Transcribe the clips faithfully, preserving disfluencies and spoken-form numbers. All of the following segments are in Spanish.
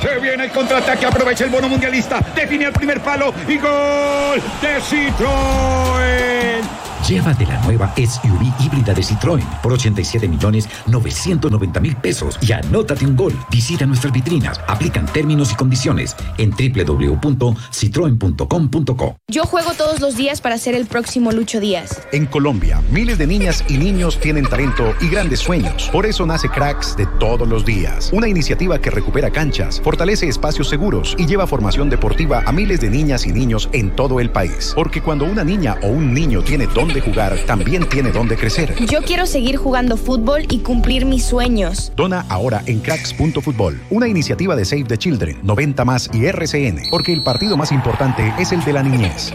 Se viene el contraataque, aprovecha el bono mundialista, define el primer palo y gol de Citroën. Llévate la nueva S U V híbrida de Citroën por ochenta y siete millones novecientos noventa mil pesos y anótate un gol. Visita nuestras vitrinas, aplican términos y condiciones en doble u doble u doble u punto citroen punto com punto co. Yo juego todos los días para ser el próximo Lucho Díaz. En Colombia, miles de niñas y niños tienen talento y grandes sueños. Por eso nace Cracks de todos los días. Una iniciativa que recupera canchas, fortalece espacios seguros y lleva formación deportiva a miles de niñas y niños en todo el país. Porque cuando una niña o un niño tiene don de jugar, también tiene donde crecer. Yo quiero seguir jugando fútbol y cumplir mis sueños. Dona ahora en cracks punto fútbol, una iniciativa de Save the Children, noventa más y R C N, porque el partido más importante es el de la niñez.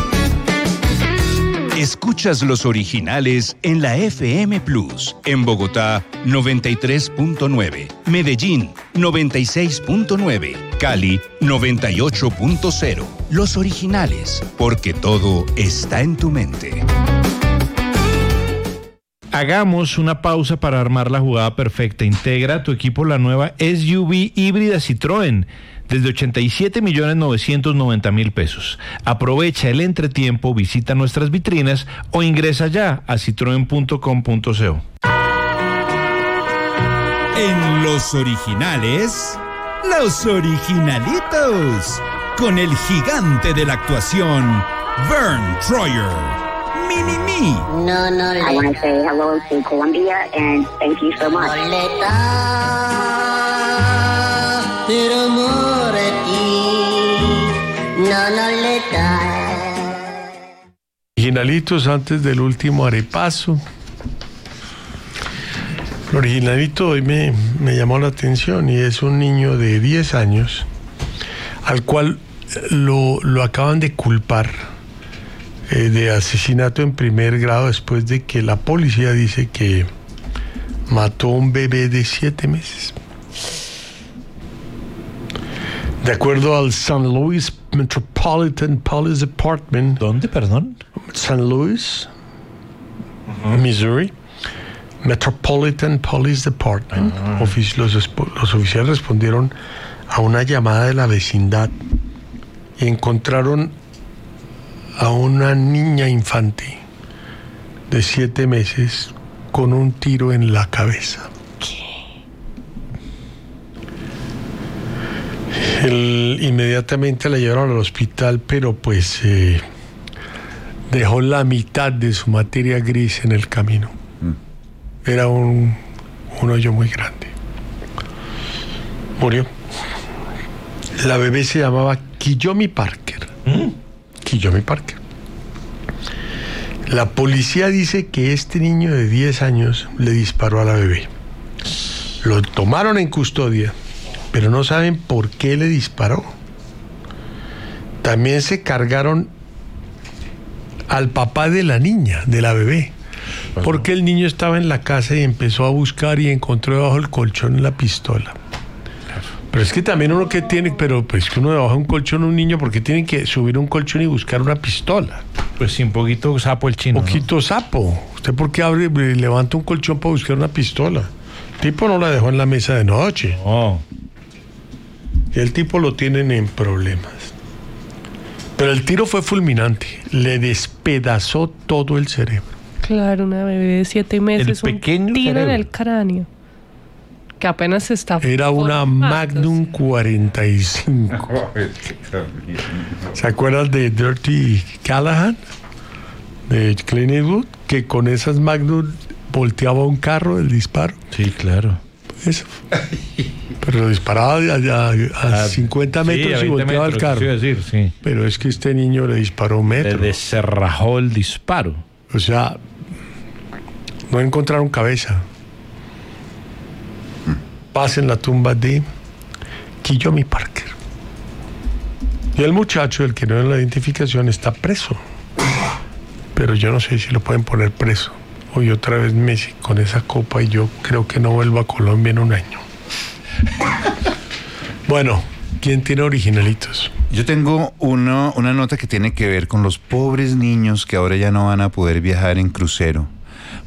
Escuchas los originales en la F M Plus, en Bogotá noventa y tres punto nueve, Medellín noventa y seis punto nueve, Cali noventa y ocho punto cero. Los originales, porque todo está en tu mente. Hagamos una pausa para armar la jugada perfecta. Integra a tu equipo la nueva S U V híbrida Citroën desde ochenta y siete millones novecientos noventa mil pesos. Aprovecha el entretiempo, visita nuestras vitrinas o ingresa ya a citroen punto com punto co. En los originales, los originalitos, con el gigante de la actuación, Vern Troyer. Mini Me. No, no le. I want to say hello to Colombia and thank you so much. No le da, pero amore ti, no, no le da. Originalitos antes del último arepaso. El originalito hoy me, me llamó la atención y es un niño de diez años al cual lo, lo acaban de culpar eh, de asesinato en primer grado después de que la policía dice que mató a un bebé de siete meses. De acuerdo al Saint Louis Metropolitan Police Department. ¿Dónde, perdón? Saint Louis, uh-huh. Missouri. Metropolitan Police Department. Uh-huh. Ofici- los, los oficiales respondieron a una llamada de la vecindad y encontraron a una niña infante de siete meses con un tiro en la cabeza. El, inmediatamente la llevaron al hospital, pero pues eh, dejó la mitad de su materia gris en el camino. Mm. Era un, un hoyo muy grande. Murió. La bebé se llamaba Kiyomi Parker. ¿Mm? Kiyomi Parker. La policía dice que este niño de diez años le disparó a la bebé. Lo tomaron en custodia, pero no saben por qué le disparó. También se cargaron al papá de la niña, de la bebé, porque el niño estaba en la casa y empezó a buscar y encontró debajo del colchón la pistola. Pero es que también uno que tiene, pero pues que uno debajo de un colchón, un niño, porque tiene que subir un colchón y buscar una pistola. Pues sí, un poquito sapo el chino. Un poquito ¿no? sapo. ¿Usted por qué abre, levanta un colchón para buscar una pistola? El tipo no la dejó en la mesa de noche. No. Y el tipo lo tienen en problemas. Pero el tiro fue fulminante. Le despedazó todo el cerebro. Claro, una bebé de siete meses. El pequeño un tiro cerebro. en el cráneo. Que apenas está. Era una Magnum cuarenta y cinco. ¿Se acuerdan de Dirty Callahan? De Clint Eastwood, que con esas Magnum volteaba un carro del disparo. Sí, claro. Eso. Pero lo disparaba a, a, a cincuenta metros sí, a y volteaba metros, el carro. Decir, sí. Pero es que este niño le disparó un metro. Le descerrajó el disparo. O sea, no encontraron cabeza. Pasa en la tumba de Kiyomi Parker. Y el muchacho, el que no es la identificación, está preso. Pero yo no sé si lo pueden poner preso. Hoy otra vez Messi con esa copa y yo creo que no vuelvo a Colombia en un año. Bueno, ¿quién tiene originalitos? Yo tengo uno, una nota que tiene que ver con los pobres niños que ahora ya no van a poder viajar en crucero.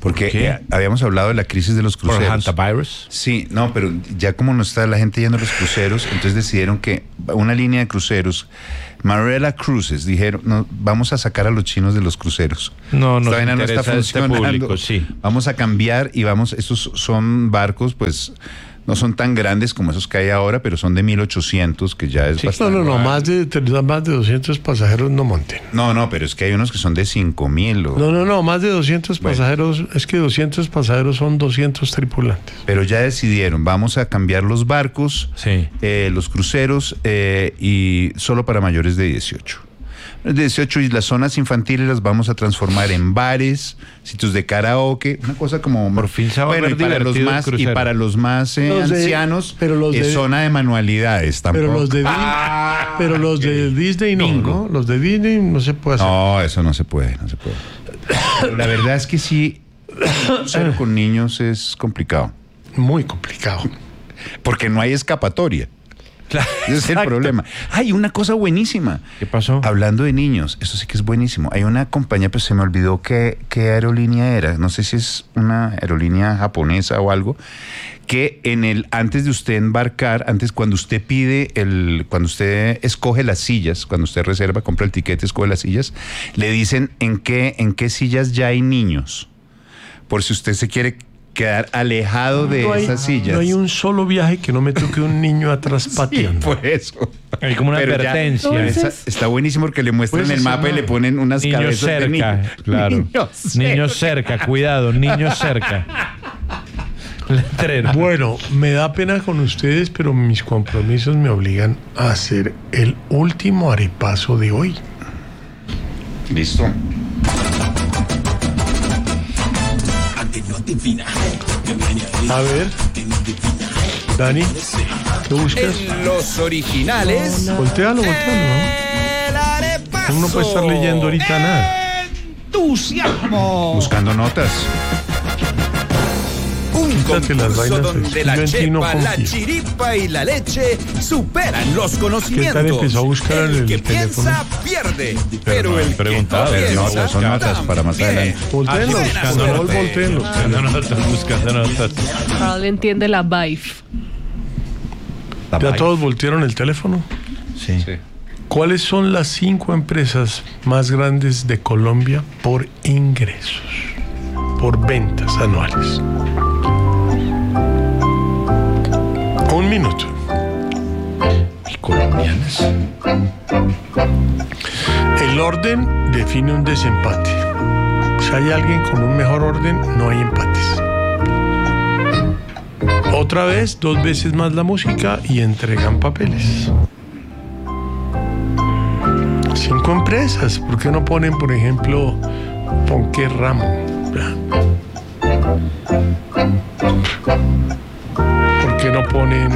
Porque eh, habíamos hablado de la crisis de los cruceros. ¿Por hantavirus? Sí, no, pero ya como no está la gente yendo a los cruceros, entonces decidieron que una línea de cruceros, Marella Cruises, dijeron, no, vamos a sacar a los chinos de los cruceros. No, no, Esta vaina no está funcionando. Este público, sí. Vamos a cambiar y vamos, estos son barcos, pues, no son tan grandes como esos que hay ahora, pero son de mil ochocientos, que ya es sí, bastante. No, no, no, más de, más de doscientos pasajeros no monten. No, no, pero es que hay unos que son de cinco mil. O... No, no, no, más de doscientos bueno. pasajeros, es que doscientos pasajeros son doscientos tripulantes. Pero ya decidieron, vamos a cambiar los barcos, sí. eh, los cruceros, eh, y solo para mayores de dieciocho. De dieciocho, y las zonas infantiles las vamos a transformar en bares, sitios de karaoke, una cosa como por fin se va bueno, a ver y para los más y para los más eh, los de, ancianos, pero los es de, zona de manualidades tampoco. Pero los de ah, pero los de Disney no, ¿no? Los de Disney no se puede hacer. No, eso no se puede, no se puede. Pero la verdad es que sí, crucero con niños es complicado. Muy complicado. Porque no hay escapatoria. Claro, ese es el problema. Hay una cosa buenísima. ¿Qué pasó? Hablando de niños, eso sí que es buenísimo. Hay una compañía, pero se me olvidó qué, qué aerolínea era. No sé si es una aerolínea japonesa o algo. Que en el, antes de usted embarcar, antes cuando usted pide el, cuando usted escoge las sillas, cuando usted reserva, compra el tiquete, escoge las sillas, le dicen en qué, en qué sillas ya hay niños. Por si usted se quiere quedar alejado de no hay, esas sillas. No hay un solo viaje que no me toque un niño atrás pateando. Sí, por eso. Hay como una Pero advertencia. Ya, esa, está buenísimo porque le muestran pues el mapa no. y le ponen unas niños cabezas cerca, de niños. Claro. Niños cerca. Niños cerca, cuidado, niños cerca. Letrero. Bueno, me da pena con ustedes, pero mis compromisos me obligan a hacer el último arepaso de hoy. Listo. A ver, Dani, ¿qué buscas? En los originales. Voltealo, voltealo, ¿no? Uno no puede estar leyendo ahorita nada. Entusiasmo. Buscando notas. Un Quítate las concurso vainas, donde yo la en ti chepa, no la confío. chiripa y la leche superan los ¿Qué conocimientos. tal empezó a buscar en el el que teléfono? piensa pierde, Pero pero, no el han que preguntado, no pero no, piensa son notas para más también. adelante. Voltéenlo, Ah, por buscando favor, notas. voltéenlo. Buscando notas, buscando notas. Carl entiende la vibe. ¿Ya todos voltearon el teléfono? Sí. Sí. ¿Cuáles son las cinco empresas más grandes de Colombia por ingresos, por ventas anuales? Un minuto. ¿Y colombianas? El orden define un desempate. Si hay alguien con un mejor orden, no hay empates. Otra vez, dos veces más la música y entregan papeles. Cinco empresas. ¿Por qué no ponen, por ejemplo, Ponqué Ramo? ¿Por qué no ponen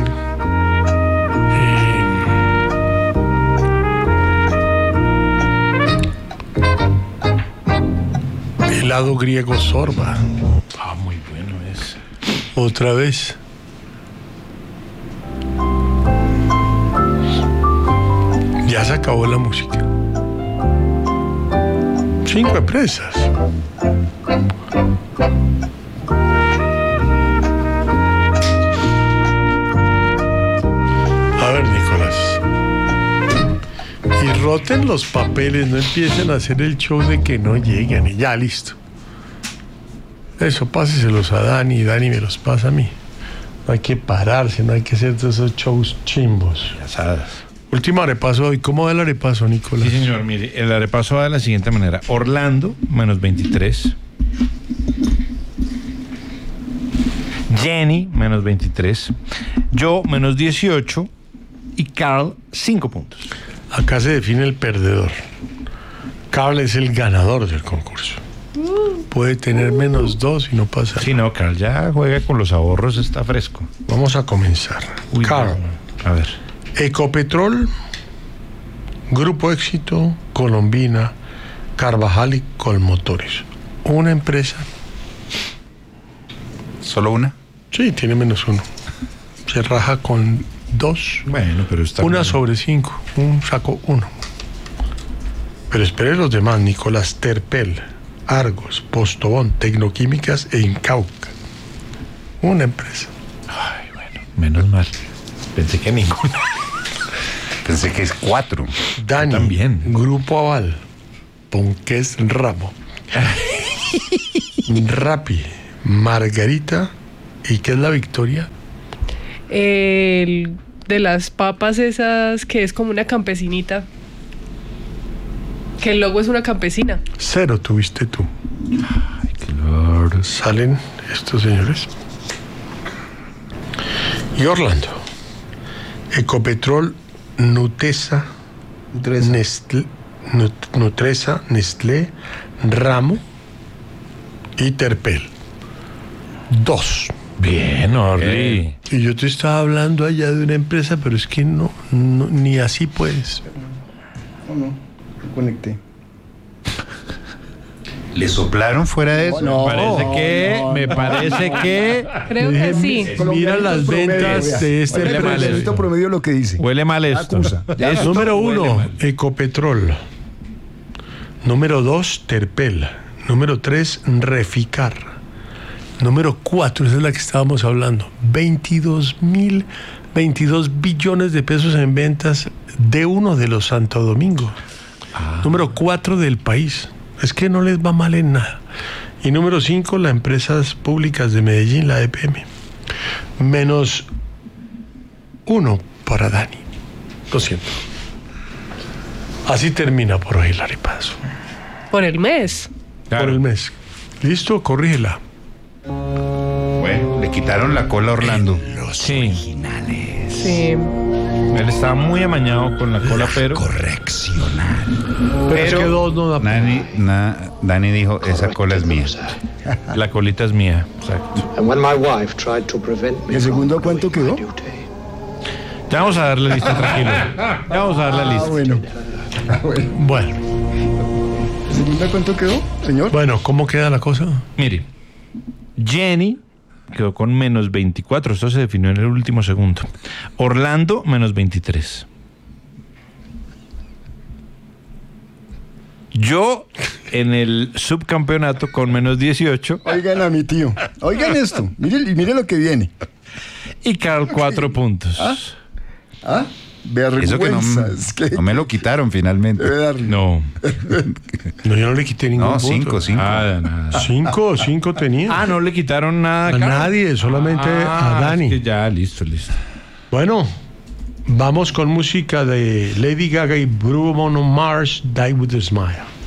eh, helado griego Sorba? Ah, muy bueno es. Otra vez. Ya se acabó la música. Cinco empresas. A ver, Nicolás. Y roten los papeles, no empiecen a hacer el show de que no llegan y ya, listo. Eso, páseselos a Dani y Dani me los pasa a mí. No hay que pararse, no hay que hacer todos esos shows chimbos. Asadas. Último arepaso hoy. ¿Cómo va el arepaso, Nicolás? Sí, señor, mire, el arepaso va de la siguiente manera. Orlando, menos veintitrés. Jenny, menos veintitrés. Yo, menos dieciocho. Y Carl, cinco puntos. Acá se define el perdedor. Carl es el ganador del concurso. Puede tener menos dos y no pasa nada. Sí, no, Carl ya juega con los ahorros, está fresco. Vamos a comenzar. Uy, Carl. A ver. Ecopetrol, Grupo Éxito, Colombina, Carvajal y Colmotores. Una empresa. ¿Solo una? Sí, tiene menos uno. Se raja con dos. Bueno, pero está Una bien. sobre cinco. Un saco uno. Pero espere los demás. Nicolás Terpel, Argos, Postobón, Tecnoquímicas e Incauca. Una empresa. Ay, bueno, menos mal. Pensé que ninguna. Pensé que es cuatro. Dani, también. Grupo Aval, Ponqués Ramo, Rappi, Margarita, ¿y qué es la Victoria? El de las papas esas que es como una campesinita. Que el logo es una campesina. Cero tuviste tú. Ay, claro. Salen estos señores. Y Orlando, Ecopetrol, Nutesa, Nutresa. Nestlé, Nut- Nutresa, Nestlé, Ramo y Terpel. Dos. Bien, Orly. Y yo te estaba hablando allá de una empresa, pero es que no, no ni así puedes. No, no, me conecté. ¿Le soplaron fuera de eso? No, Me parece no, que, no, me no. parece que Creo que sí. Mira las ventas de este Huele mal empresa. esto. promedio lo que dice. huele mal esto. Acusa. Ya. Esto Número huele uno, mal. Ecopetrol. Número dos, Terpel. Número tres, Reficar. Número cuatro, esa es la que estábamos hablando. veintidós mil, veintidós billones de pesos en ventas de uno de los Santo Domingo. Ah. Número cuatro del país. Es que no les va mal en nada. Y número cinco, las empresas públicas de Medellín, la E P M. Menos uno para Dani. Lo siento. Así termina por hoy la ripazo. Por el mes. Claro. Por el mes. ¿Listo? Corrígela. Bueno, le quitaron la cola a Orlando. Sí. Sí. Él estaba muy amañado con la cola, pero. Pero, es que dos no da. Dani, na- Dani dijo, esa cola es mía. La colita es mía. Exacto. And when my wife tried to prevent me ¿El from segundo cuánto quedó? Ya vamos a dar la lista, tranquilo. Ya vamos a dar la Ah, lista. bueno. Ah, bueno. Bueno, ¿El segundo cuánto quedó, señor? bueno, ¿cómo queda la cosa? Mire, Jenny quedó con menos veinticuatro. Esto se definió en el último segundo. Orlando, menos veintitrés. Yo en el subcampeonato con menos dieciocho. Oigan a mi tío. Oigan esto. Mire, mire lo que viene. Y Carl, cuatro puntos. ¿Ah? ¿Ah? Vergüenza. Eso que no, es que no me lo quitaron finalmente. debe darle. No. No, yo no le quité ningún No, punto. cinco, cinco. Nada, nada. Cinco, cinco tenía. Ah, no le quitaron nada. A Carl. nadie, solamente Ah, a Dani. es que ya, listo, listo. Bueno, vamos con música de Lady Gaga y Bruno Mars, Die With a Smile.